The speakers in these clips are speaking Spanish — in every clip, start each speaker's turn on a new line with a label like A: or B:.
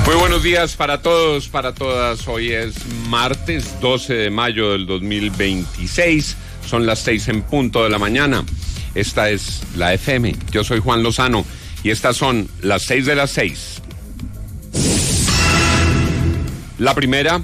A: Muy buenos días para todos, para todas. Hoy es martes 12 de mayo del 2026. Son las 6 en punto de la mañana. Esta es la FM. Yo soy Juan Lozano y estas son las 6 de las 6. La primera,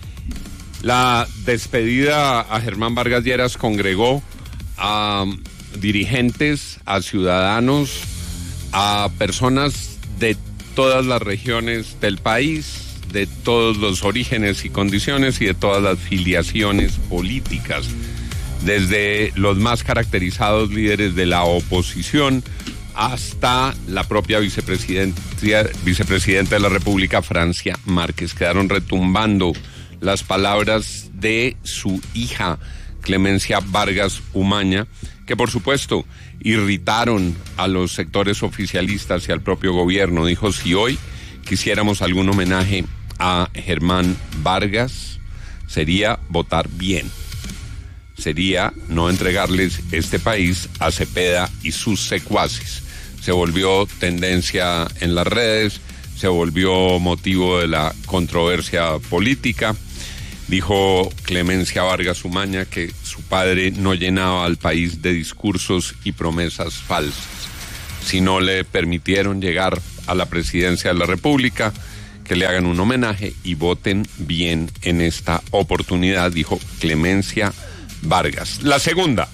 A: la despedida a Germán Vargas Lleras congregó a dirigentes, a ciudadanos, a personas de todas las regiones del país, de todos los orígenes y condiciones y de todas las filiaciones políticas, desde los más caracterizados líderes de la oposición hasta la propia vicepresidenta de la República, Francia Márquez. Quedaron retumbando las palabras de su hija, Clemencia Vargas Umaña, que por supuesto irritaron a los sectores oficialistas y al propio gobierno. Dijo: si hoy quisiéramos algún homenaje a Germán Vargas, sería votar bien, sería no entregarles este país a Cepeda y sus secuaces. Se volvió tendencia en las redes, se volvió motivo de la controversia política. Dijo Clemencia Vargas Umaña que su padre no llenaba al país de discursos y promesas falsas. Si no le permitieron llegar a la presidencia de la República, que le hagan un homenaje y voten bien en esta oportunidad, dijo Clemencia Vargas. La segunda,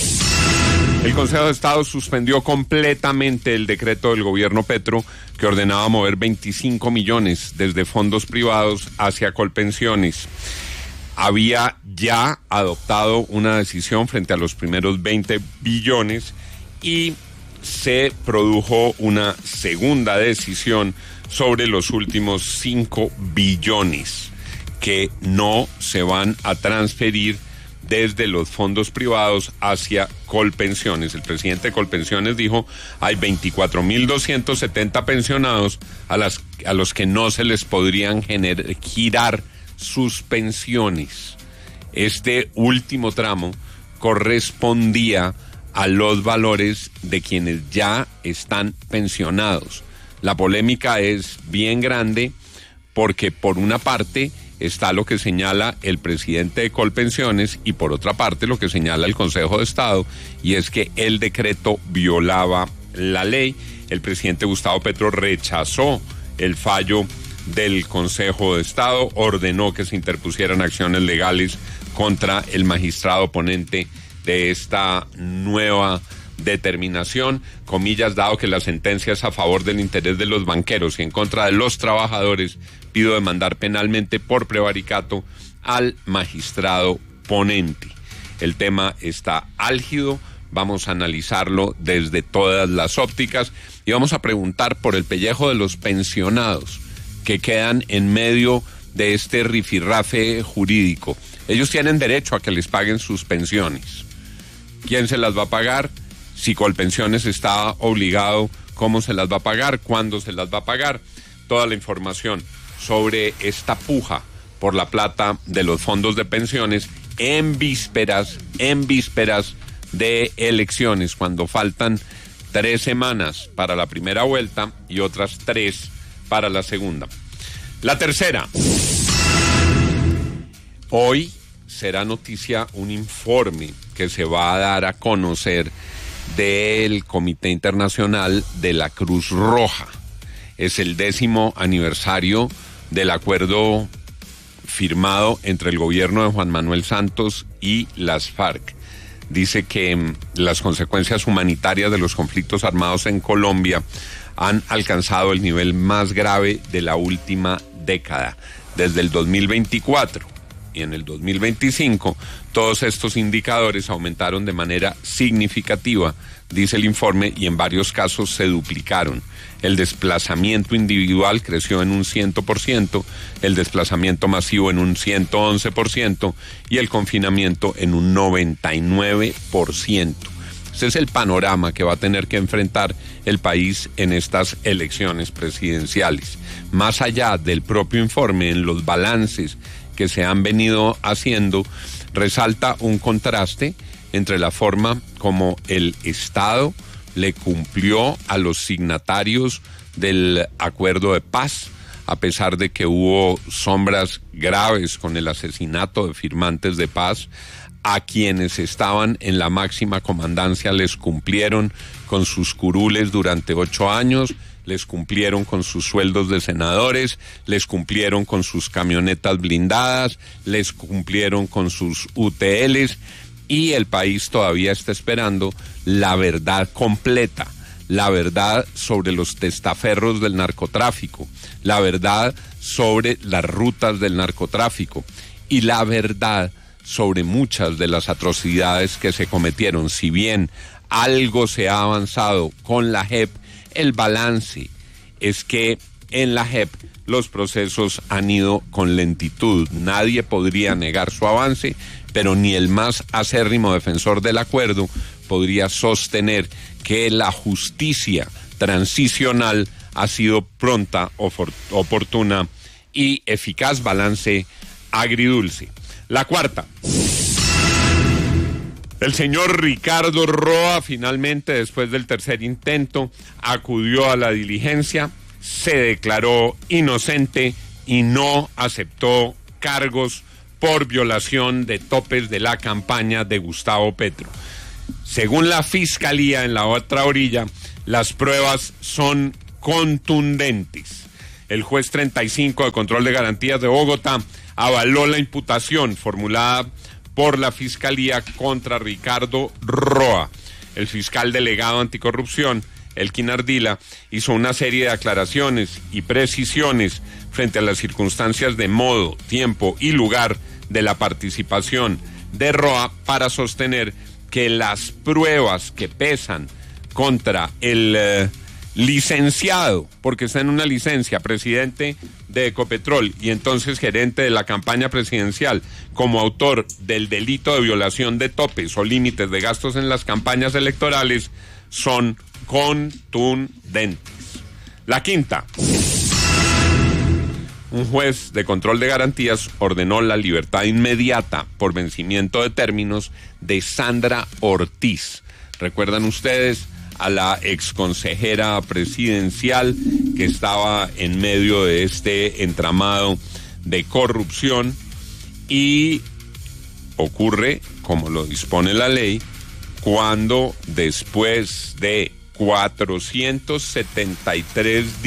A: el Consejo de Estado suspendió completamente el decreto del gobierno Petro que ordenaba mover 25 millones desde fondos privados hacia Colpensiones. Había ya adoptado una decisión frente a los primeros 20 billones y se produjo una segunda decisión sobre los últimos 5 billones que no se van a transferir desde los fondos privados hacia Colpensiones. El presidente de Colpensiones dijo: hay 24.270 pensionados a los que no se les podrían girar sus pensiones. Este último tramo correspondía a los valores de quienes ya están pensionados. La polémica es bien grande porque por una parte está lo que señala el presidente de Colpensiones y por otra parte lo que señala el Consejo de Estado, y es que el decreto violaba la ley. El presidente Gustavo Petro rechazó el fallo del Consejo de Estado, ordenó que se interpusieran acciones legales contra el magistrado ponente de esta nueva determinación, comillas, dado que la sentencia es a favor del interés de los banqueros y en contra de los trabajadores, pido demandar penalmente por prevaricato al magistrado ponente. El tema está álgido, vamos a analizarlo desde todas las ópticas y vamos a preguntar por el pellejo de los pensionados que quedan en medio de este rifirrafe jurídico. Ellos tienen derecho a que les paguen sus pensiones. ¿Quién se las va a pagar? Si Colpensiones está obligado, ¿cómo se las va a pagar? ¿Cuándo se las va a pagar? Toda la información sobre esta puja por la plata de los fondos de pensiones en vísperas de elecciones, cuando faltan 3 semanas para la primera vuelta y otras 3 para la segunda. La tercera. Hoy será noticia un informe que se va a dar a conocer del Comité Internacional de la Cruz Roja. Es el 10º aniversario del acuerdo firmado entre el gobierno de Juan Manuel Santos y las FARC. Dice que las consecuencias humanitarias de los conflictos armados en Colombia han alcanzado el nivel más grave de la última década. Desde el 2024 y en el 2025, todos estos indicadores aumentaron de manera significativa, dice el informe, y en varios casos se duplicaron. El desplazamiento individual creció en un 100%, el desplazamiento masivo en un 111% y el confinamiento en un 99%. Ese es el panorama que va a tener que enfrentar el país en estas elecciones presidenciales. Más allá del propio informe, en los balances que se han venido haciendo, resalta un contraste entre la forma como el Estado le cumplió a los signatarios del acuerdo de paz, a pesar de que hubo sombras graves con el asesinato de firmantes de paz. A quienes estaban en la máxima comandancia les cumplieron con sus curules durante 8 años, les cumplieron con sus sueldos de senadores, les cumplieron con sus camionetas blindadas, les cumplieron con sus UTLs, y el país todavía está esperando la verdad completa, la verdad sobre los testaferros del narcotráfico, la verdad sobre las rutas del narcotráfico y la verdad sobre muchas de las atrocidades que se cometieron. Si bien algo se ha avanzado con la JEP, el balance es que en la JEP los procesos han ido con lentitud. Nadie podría negar su avance, pero ni el más acérrimo defensor del acuerdo podría sostener que la justicia transicional ha sido pronta, oportuna y eficaz. Balance agridulce. La cuarta. El señor Ricardo Roa, finalmente, después del tercer intento, acudió a la diligencia, se declaró inocente y no aceptó cargos por violación de topes de la campaña de Gustavo Petro. Según la Fiscalía, en la otra orilla, las pruebas son contundentes. El juez 35 de Control de Garantías de Bogotá avaló la imputación formulada por la Fiscalía contra Ricardo Roa. El fiscal delegado anticorrupción, Elkin Ardila, hizo una serie de aclaraciones y precisiones frente a las circunstancias de modo, tiempo y lugar de la participación de Roa para sostener que las pruebas que pesan contra el licenciado, porque está en una licencia, presidente de Ecopetrol y entonces gerente de la campaña presidencial, como autor del delito de violación de topes o límites de gastos en las campañas electorales, son contundentes. La quinta. Un juez de control de garantías ordenó la libertad inmediata por vencimiento de términos de Sandra Ortiz. ¿Recuerdan ustedes a la exconsejera presidencial que estaba en medio de este entramado de corrupción? Y ocurre, como lo dispone la ley, cuando después de 473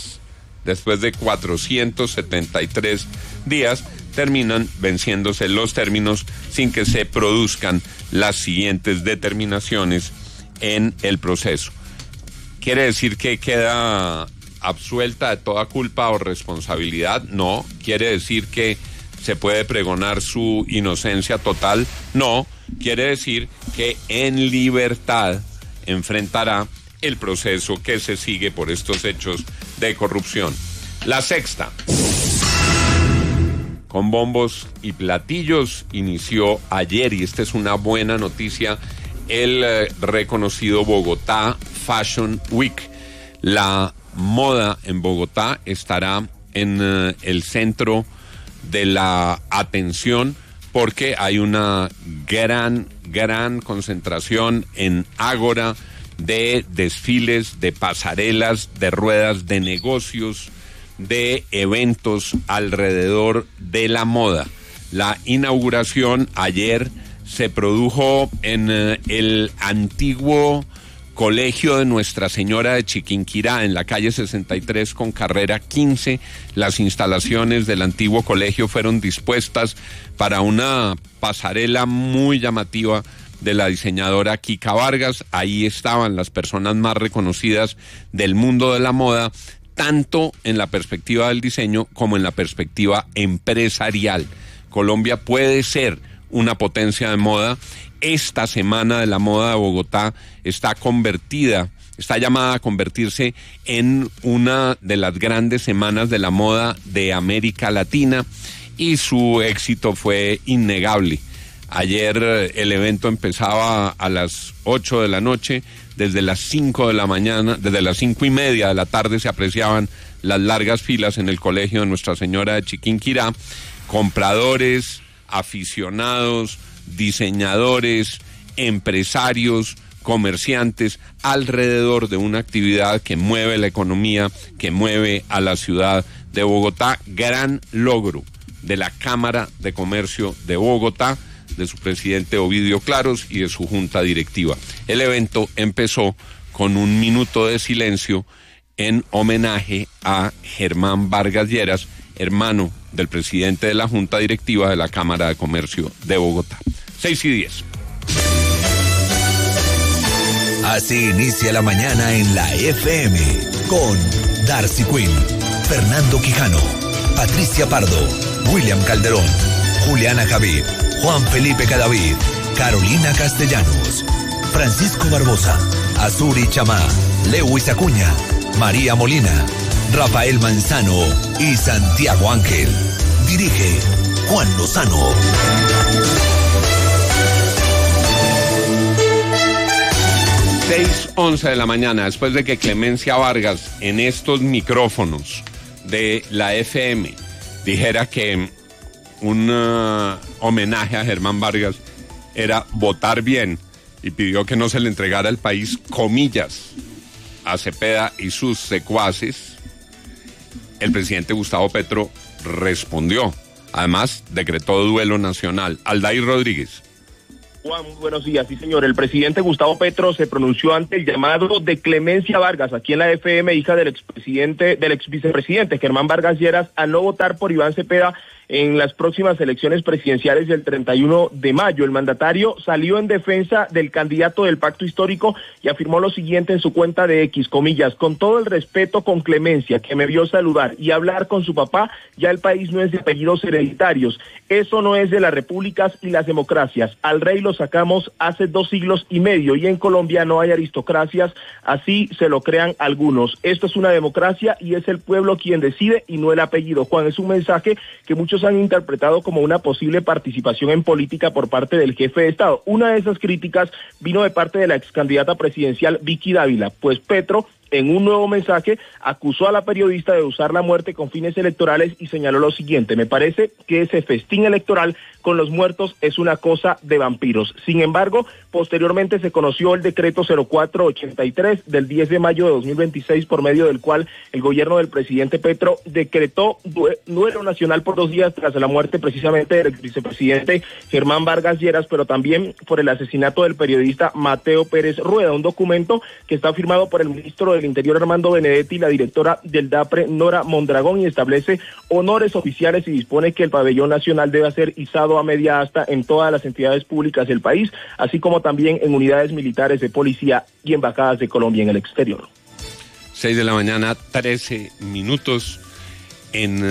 A: días, terminan venciéndose los términos sin que se produzcan las siguientes determinaciones en el proceso. ¿Quiere decir que queda absuelta de toda culpa o responsabilidad? No. ¿Quiere decir que se puede pregonar su inocencia total? No. Quiere decir que en libertad enfrentará el proceso que se sigue por estos hechos de corrupción. La sexta. Con bombos y platillos inició ayer, y esta es una buena noticia, el reconocido Bogotá Fashion Week. La moda en Bogotá estará en el centro de la atención porque hay una gran concentración en Ágora de desfiles, de pasarelas, de ruedas de negocios, de eventos alrededor de la moda. La inauguración ayer se produjo en el antiguo Colegio de Nuestra Señora de Chiquinquirá, en la calle 63 con carrera 15. Las instalaciones del antiguo colegio fueron dispuestas para una pasarela muy llamativa de la diseñadora Kika Vargas. Ahí estaban las personas más reconocidas del mundo de la moda, tanto en la perspectiva del diseño como en la perspectiva empresarial. Colombia puede ser una potencia de moda. Esta Semana de la Moda de Bogotá está llamada a convertirse en una de las grandes semanas de la moda de América Latina, y su éxito fue innegable. Ayer el evento empezaba a las 8 de la noche, desde las 5 de la mañana, desde las 5:30 de la tarde se apreciaban las largas filas en el Colegio de Nuestra Señora de Chiquinquirá, compradores, aficionados, diseñadores, empresarios, comerciantes, alrededor de una actividad que mueve la economía, que mueve a la ciudad de Bogotá. Gran logro de la Cámara de Comercio de Bogotá, de su presidente Ovidio Claros y de su junta directiva. El evento empezó con un minuto de silencio en homenaje a Germán Vargas Lleras, hermano del presidente de la junta directiva de la Cámara de Comercio de Bogotá. 6:10.
B: Así inicia la mañana en la FM con Darcy Quinn, Fernando Quijano, Patricia Pardo, William Calderón, Juliana Javid, Juan Felipe Cadavid, Carolina Castellanos, Francisco Barbosa, Azuri Chamá, Lewis Acuña, María Molina, Rafael Manzano y Santiago Ángel. Dirige Juan Lozano.
A: 6:11 de la mañana, después de que Clemencia Vargas en estos micrófonos de la FM dijera que un homenaje a Germán Vargas era votar bien y pidió que no se le entregara el país, comillas, a Cepeda y sus secuaces, el presidente Gustavo Petro respondió. Además, decretó duelo nacional. Aldair Rodríguez.
C: Juan, muy buenos días. Sí, señor. El presidente Gustavo Petro se pronunció ante el llamado de Clemencia Vargas, aquí en la FM, hija del ex vicepresidente Germán Vargas Lleras, a no votar por Iván Cepeda en las próximas elecciones presidenciales del 31 de mayo. El mandatario salió en defensa del candidato del pacto histórico y afirmó lo siguiente en su cuenta de X, comillas: con todo el respeto, con Clemencia, que me vio saludar y hablar con su papá, ya el país no es de apellidos hereditarios. Eso no es de las repúblicas y las democracias. Al rey lo sacamos hace 2 siglos y medio y en Colombia no hay aristocracias, así se lo crean algunos. Esto es una democracia y es el pueblo quien decide y no el apellido. Juan, es un mensaje que muchos han interpretado como una posible participación en política por parte del jefe de Estado. Una de esas críticas vino de parte de la ex candidata presidencial Vicky Dávila, pues Petro, en un nuevo mensaje, acusó a la periodista de usar la muerte con fines electorales y señaló lo siguiente: me parece que ese festín electoral con los muertos es una cosa de vampiros. Sin embargo, posteriormente se conoció el decreto 0483 del 10 de mayo de 2026, por medio del cual el gobierno del presidente Petro decretó duelo nacional por 2 días tras la muerte precisamente del vicepresidente Germán Vargas Lleras, pero también por el asesinato del periodista Mateo Pérez Rueda. Un documento que está firmado por el ministro del Interior Armando Benedetti y la directora del DAPRE Nora Mondragón, y establece honores oficiales y dispone que el pabellón nacional debe ser izado a media asta en todas las entidades públicas del país, así como también en unidades militares de policía y embajadas de Colombia en el exterior.
A: 6 de la mañana, 13 minutos. En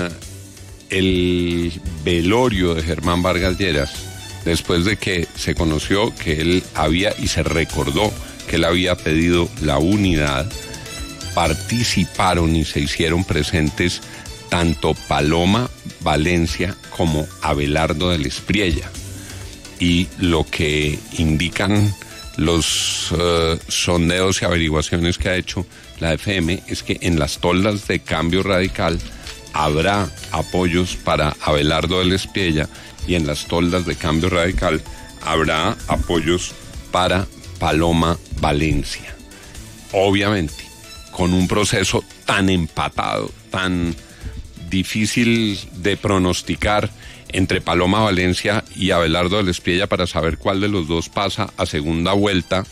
A: el velorio de Germán Vargas Lleras, después de que se conoció que él había y se recordó que él había pedido la unidad, participaron y se hicieron presentes tanto Paloma Valencia como Abelardo del Espriella. Y lo que indican los sondeos y averiguaciones que ha hecho la FM es que en las toldas de Cambio Radical habrá apoyos para Abelardo del Espriella y en las toldas de Cambio Radical habrá apoyos para Paloma Valencia. Obviamente, con un proceso tan empatado, tan difícil de pronosticar entre Paloma Valencia y Abelardo del Espriella para saber cuál de los dos pasa a segunda vuelta,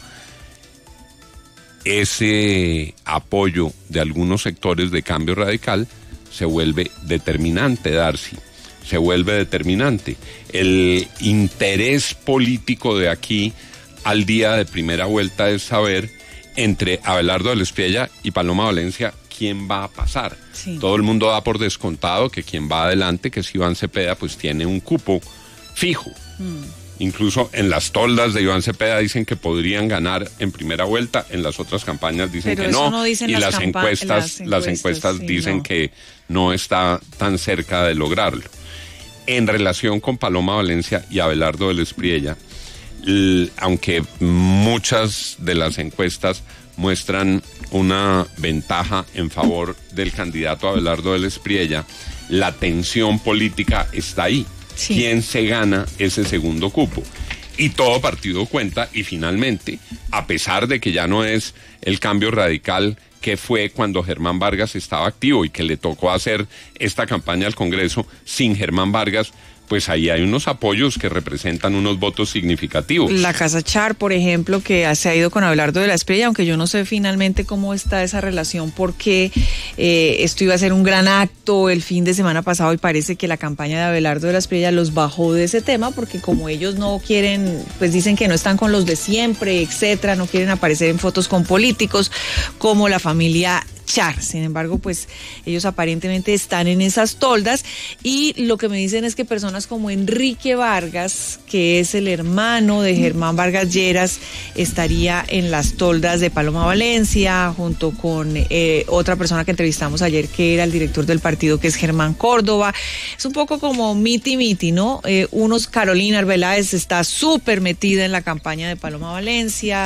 A: ese apoyo de algunos sectores de Cambio Radical se vuelve determinante, Darcy. Se vuelve determinante. El interés político de aquí al día de primera vuelta es saber entre Abelardo del Espriella y Paloma Valencia quién va a pasar. Sí. Todo el mundo da por descontado que quien va adelante, que es Iván Cepeda, pues tiene un cupo fijo. Incluso en las toldas de Iván Cepeda dicen que podrían ganar en primera vuelta, en las otras campañas dicen que no, y las encuestas sí, dicen no, que no está tan cerca de lograrlo. En relación con Paloma Valencia y Abelardo del Espriella, aunque muchas de las encuestas muestran una ventaja en favor del candidato Abelardo del Espriella, la tensión política está ahí. Sí. ¿Quién se gana ese segundo cupo? y todo partido cuenta, y finalmente, a pesar de que ya no es el cambio radical que fue cuando Germán Vargas estaba activo y que le tocó hacer esta campaña al Congreso sin Germán Vargas, pues ahí hay unos apoyos que representan unos votos significativos.
D: La Casa Char, por ejemplo, que se ha ido con Abelardo de la Espriella, aunque yo no sé finalmente cómo está esa relación, porque esto iba a ser un gran acto el fin de semana pasado y parece que la campaña de Abelardo de la Espriella los bajó de ese tema, porque como ellos no quieren, pues dicen que no están con los de siempre, etcétera, no quieren aparecer en fotos con políticos, como la familia Char. Sin embargo, pues ellos aparentemente están en esas toldas, y lo que me dicen es que personas como Enrique Vargas, que es el hermano de Germán Vargas Lleras, estaría en las toldas de Paloma Valencia, junto con otra persona que entrevistamos ayer, que era el director del partido, que es Germán Córdoba. Es un poco como miti, ¿no? Carolina Arbeláez está súper metida en la campaña de Paloma Valencia,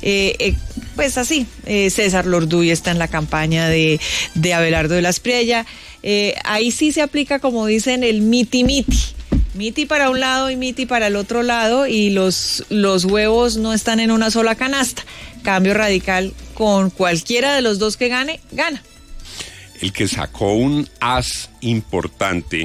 D: pues así, César Lorduy está en la campaña de Abelardo de la Espriella. Ahí sí se aplica, como dicen, el miti para un lado y miti para el otro lado, y los huevos no están en una sola canasta. Cambio Radical, con cualquiera de los dos que gane, gana.
A: El que sacó un as importante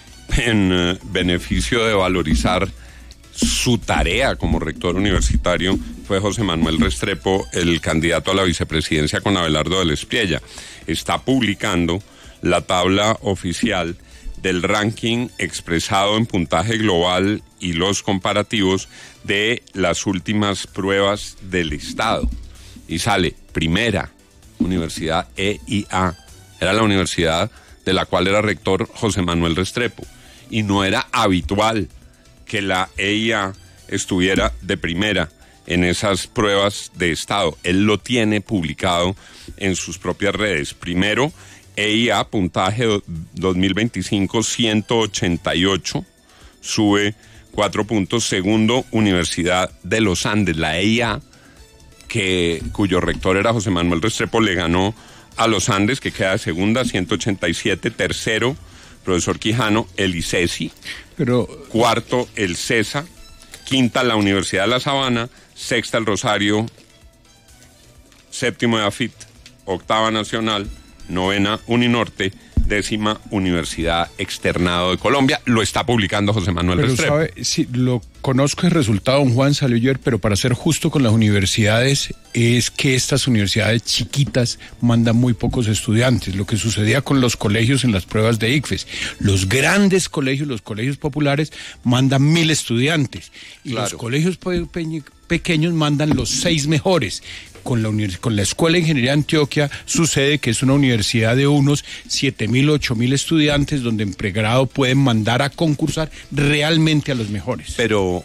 A: en beneficio de valorizar su tarea como rector universitario fue José Manuel Restrepo, el candidato a la vicepresidencia con Abelardo de la Espriella. Está publicando la tabla oficial del ranking expresado en puntaje global y los comparativos de las últimas pruebas del Estado. Y sale primera, Universidad EIA. Era la universidad de la cual era rector José Manuel Restrepo. Y no era habitual que la EIA estuviera de primera en esas pruebas de Estado. Él lo tiene publicado en sus propias redes. Primero, EIA, puntaje 2025, 188, sube 4 puntos. Segundo, Universidad de los Andes, la EIA, cuyo rector era José Manuel Restrepo, le ganó a los Andes, que queda de segunda, 187. Tercero, profesor Quijano, el ICESI. Cuarto, el CESA. Quinta, la Universidad de La Sabana. Sexta, el Rosario. Séptimo, EAFIT. Octava, Nacional. Novena, Uninorte. Décima, Universidad Externado de Colombia. Lo está publicando José Manuel Restrepo.
E: ¿Sabe? Sí, lo conozco el resultado, don Juan, salió ayer, pero para ser justo con las universidades, es que estas universidades chiquitas mandan muy pocos estudiantes, lo que sucedía con los colegios en las pruebas de ICFES. Los grandes colegios, los colegios populares, mandan 1,000 estudiantes, y claro, los colegios pequeños mandan los 6 mejores. Con la Escuela de Ingeniería de Antioquia sucede que es una universidad de unos 7,000, 8,000 estudiantes, donde en pregrado pueden mandar a concursar realmente a los mejores.
A: Pero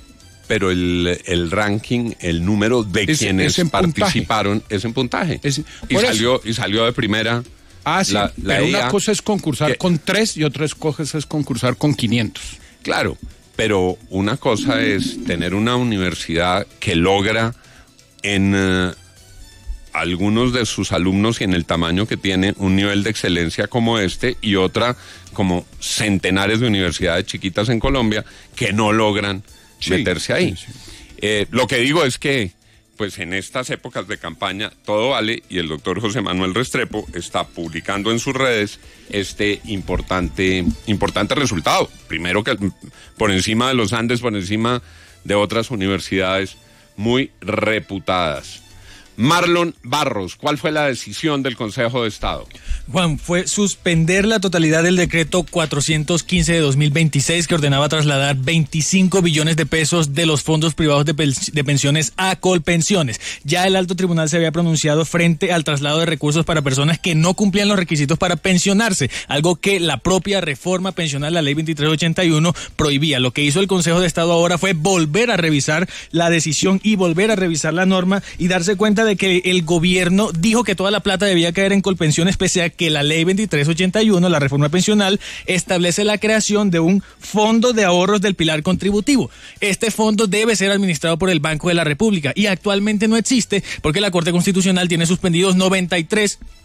A: el ranking, el número de quienes participaron es en puntaje. Y salió de primera.
E: Sí, pero EIA, una cosa es concursar con 3 y otra cosa es concursar con 500.
A: Claro, pero una cosa es tener una universidad que logra en algunos de sus alumnos y en el tamaño que tiene un nivel de excelencia como este, y otra como centenares de universidades chiquitas en Colombia que no logran meterse ahí. Sí. Lo que digo es que pues en estas épocas de campaña todo vale, y el doctor José Manuel Restrepo está publicando en sus redes este importante resultado. Primero, que por encima de los Andes, por encima de otras universidades muy reputadas. Marlon Barros, ¿cuál fue la decisión del Consejo de Estado?
F: Juan, fue suspender la totalidad del decreto 415 de 2026 que ordenaba trasladar 25 billones de pesos de los fondos privados de pensiones a Colpensiones. Ya el alto tribunal se había pronunciado frente al traslado de recursos para personas que no cumplían los requisitos para pensionarse, algo que la propia reforma pensional, la ley 2381, prohibía. Lo que hizo el Consejo de Estado ahora fue volver a revisar la decisión y volver a revisar la norma y darse cuenta de que el gobierno dijo que toda la plata debía caer en Colpensiones, pese a que la ley 2381, la reforma pensional, establece la creación de un fondo de ahorros del pilar contributivo. Este fondo debe ser administrado por el Banco de la República y actualmente no existe porque la Corte Constitucional tiene suspendidos 93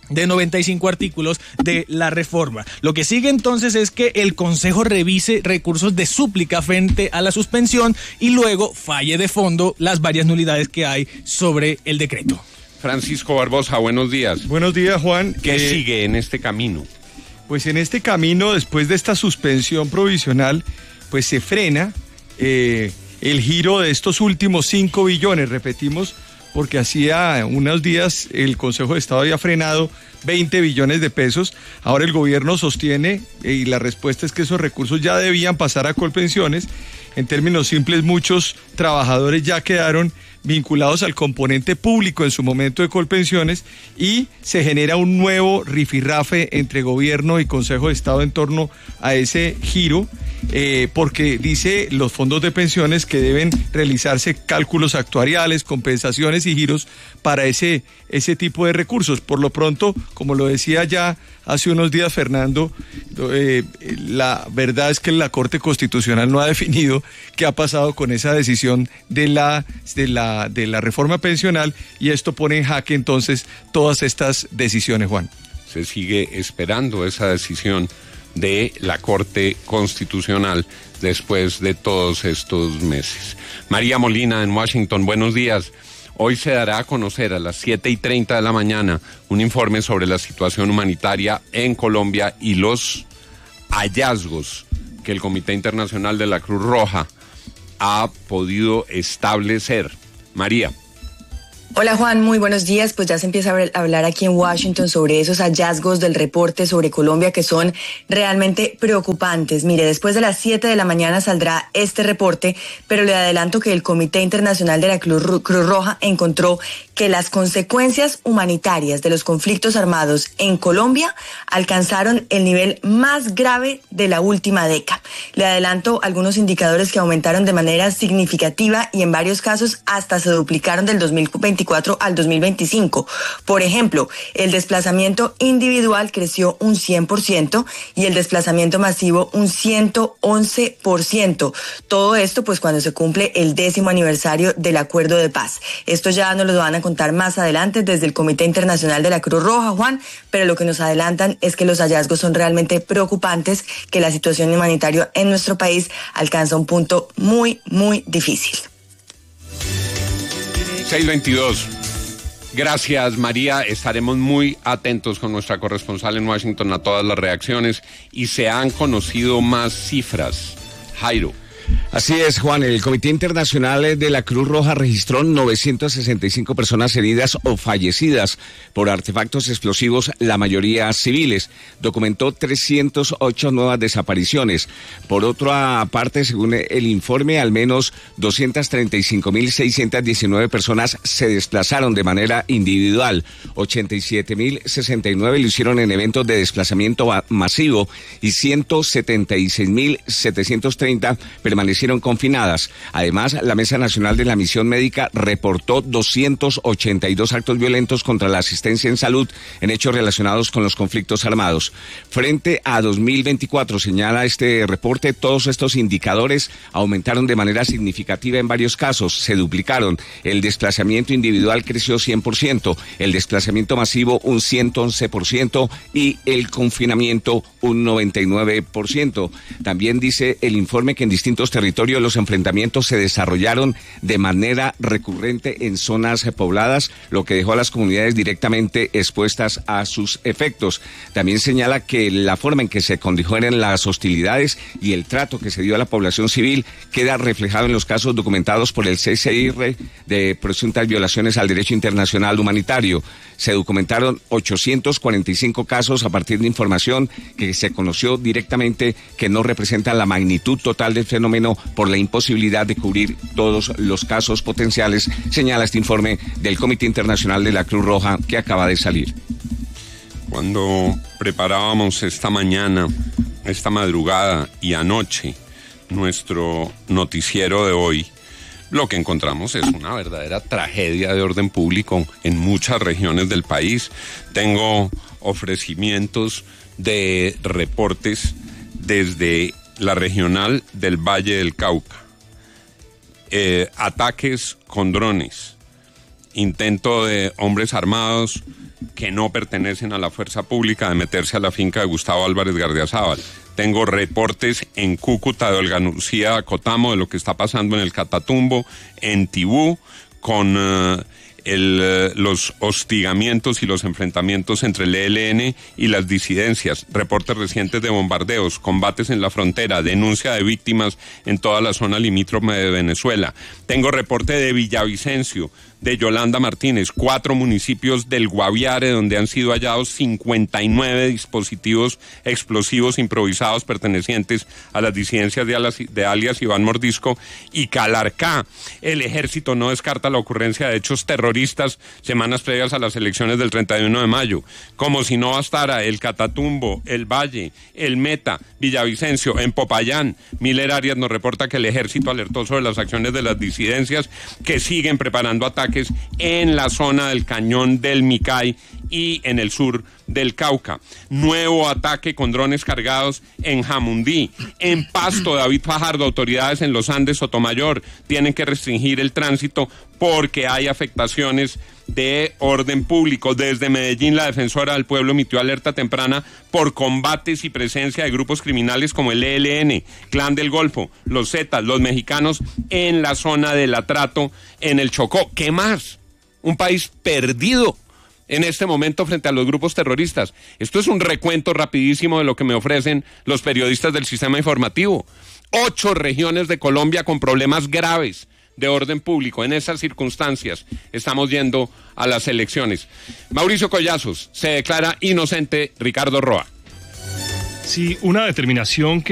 F: de 95 artículos de la reforma. Lo que sigue entonces es que el Consejo revise recursos de súplica frente a la suspensión y luego falle de fondo las varias nulidades que hay sobre el decreto.
A: Francisco Barbosa, buenos días.
G: Buenos días, Juan.
A: ¿Qué sigue en este camino?
G: Pues en este camino, después de esta suspensión provisional, pues se frena el giro de estos últimos 5 billones, repetimos, porque hacía unos días el Consejo de Estado había frenado 20 billones de pesos. Ahora el gobierno sostiene, y la respuesta es que esos recursos ya debían pasar a Colpensiones. En términos simples, muchos trabajadores ya quedaron vinculados al componente público en su momento de Colpensiones y se genera un nuevo rifirrafe entre gobierno y Consejo de Estado en torno a ese giro, porque dice los fondos de pensiones que deben realizarse cálculos actuariales, compensaciones y giros para ese tipo de recursos. Por lo pronto, como lo decía ya hace unos días Fernando, la verdad es que la Corte Constitucional no ha definido qué ha pasado con esa decisión de la reforma pensional, y esto pone en jaque entonces todas estas decisiones, Juan.
A: Se sigue esperando esa decisión de la Corte Constitucional después de todos estos meses. María Molina en Washington, buenos días. Hoy se dará a conocer a las 7:30 de la mañana un informe sobre la situación humanitaria en Colombia y los hallazgos que el Comité Internacional de la Cruz Roja ha podido establecer. María.
H: Hola Juan, muy buenos días. Pues ya se empieza a hablar aquí en Washington sobre esos hallazgos del reporte sobre Colombia que son realmente preocupantes. Mire, después de las 7 de la mañana saldrá este reporte, pero le adelanto que el Comité Internacional de la Cruz Roja encontró que las consecuencias humanitarias de los conflictos armados en Colombia alcanzaron el nivel más grave de la última década. Le adelanto algunos indicadores que aumentaron de manera significativa y en varios casos hasta se duplicaron del 2024 al 2025. Por ejemplo, el desplazamiento individual creció un 100% y el desplazamiento masivo un 111%. Todo esto pues cuando se cumple el 10º aniversario del Acuerdo de Paz. Esto ya nos lo van a contar más adelante desde el Comité Internacional de la Cruz Roja, Juan, pero lo que nos adelantan es que los hallazgos son realmente preocupantes, que la situación humanitaria en nuestro país alcanza un punto muy, muy difícil.
A: 6:22. Gracias, María. Estaremos muy atentos con nuestra corresponsal en Washington a todas las reacciones y se han conocido más cifras. Jairo.
I: Así es, Juan. El Comité Internacional de la Cruz Roja registró 965 personas heridas o fallecidas por artefactos explosivos, la mayoría civiles. Documentó 308 nuevas desapariciones. Por otra parte, según el informe, al menos 235.619 personas se desplazaron de manera individual. 87.069 lo hicieron en eventos de desplazamiento masivo y 176.730 permanecieron confinadas. Además, la Mesa Nacional de la Misión Médica reportó 282 actos violentos contra la asistencia en salud en hechos relacionados con los conflictos armados. Frente a 2024, señala este reporte, todos estos indicadores aumentaron de manera significativa en varios casos, se duplicaron. El desplazamiento individual creció 100%, el desplazamiento masivo un 111% y el confinamiento un 99%. También dice el informe que en distintos territorios los enfrentamientos se desarrollaron de manera recurrente en zonas pobladas, lo que dejó a las comunidades directamente expuestas a sus efectos. También señala que la forma en que se condujeron las hostilidades y el trato que se dio a la población civil queda reflejado en los casos documentados por el CCIR de presuntas violaciones al derecho internacional humanitario. Se documentaron 845 casos a partir de información que se conoció directamente que no representan la magnitud total del fenómeno por la imposibilidad de cubrir todos los casos potenciales, señala este informe del Comité Internacional de la Cruz Roja que acaba de salir.
A: Cuando preparábamos esta mañana, esta madrugada y anoche nuestro noticiero de hoy, lo que encontramos es una verdadera tragedia de orden público en muchas regiones del país. Tengo ofrecimientos de reportes desde la regional del Valle del Cauca. Ataques con drones, intento de hombres armados que no pertenecen a la fuerza pública de meterse a la finca de Gustavo Álvarez Gardiazabal. Tengo reportes en Cúcuta de Olga Lucía Cotamo de lo que está pasando en el Catatumbo, en Tibú, con los hostigamientos y los enfrentamientos entre el ELN y las disidencias, reportes recientes de bombardeos, combates en la frontera, denuncia de víctimas en toda la zona limítrofe de Venezuela. Tengo reporte de Villavicencio, de Yolanda Martínez, 4 municipios del Guaviare, donde han sido hallados 59 dispositivos explosivos improvisados pertenecientes a las disidencias de alias Iván Mordisco, y Calarcá. El ejército no descarta la ocurrencia de hechos terroristas semanas previas a las elecciones del 31 de mayo. Como si no bastara, el Catatumbo, el Valle, el Meta, Villavicencio, en Popayán, Miller Arias nos reporta que el ejército alertó sobre las acciones de las disidencias que siguen preparando ataques en la zona del Cañón del Micay y en el sur del Cauca. Nuevo ataque con drones cargados en Jamundí. En Pasto, David Fajardo, autoridades en los Andes, Sotomayor, tienen que restringir el tránsito porque hay afectaciones de orden público. Desde Medellín, la defensora del pueblo emitió alerta temprana por combates y presencia de grupos criminales como el ELN, Clan del Golfo, los Zetas, los mexicanos en la zona del Atrato, en el Chocó. ¿Qué más? Un país perdido en este momento frente a los grupos terroristas. Esto es un recuento rapidísimo de lo que me ofrecen los periodistas del sistema informativo. 8 regiones de Colombia con problemas graves de orden público. En esas circunstancias estamos yendo a las elecciones. Mauricio Collazos, se declara inocente Ricardo Roa.
J: Sí, una determinación que